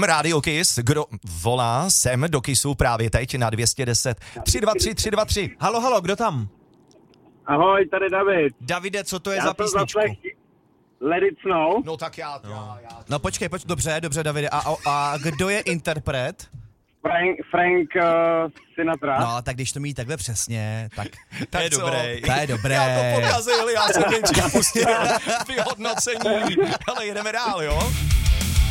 Radio Kiss. Kdo volá sem do Kissu právě teď na 210 323 323. Halo, kdo tam? Ahoj, tady David. Davide, co to je Já za to písničku? Let it snow. No tak já. No počkej, dobře, Davide. A kdo je interpret? Frank Sinatra. No, tak když to mít takhle přesně, tak Tak je co? dobré. To je dobré. Já to pokazil, já jsem něčím pustil vyhodnocení. Ale jedeme dál, jo?